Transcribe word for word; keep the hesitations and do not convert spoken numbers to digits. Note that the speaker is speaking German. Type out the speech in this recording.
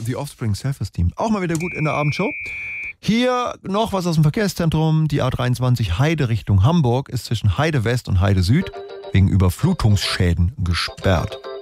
The Offspring, Self-Esteem. Auch mal wieder gut in der Abendshow. Hier noch was aus dem Verkehrszentrum. Die A dreiundzwanzig Heide Richtung Hamburg ist zwischen Heide West und Heide Süd wegen Überflutungsschäden gesperrt.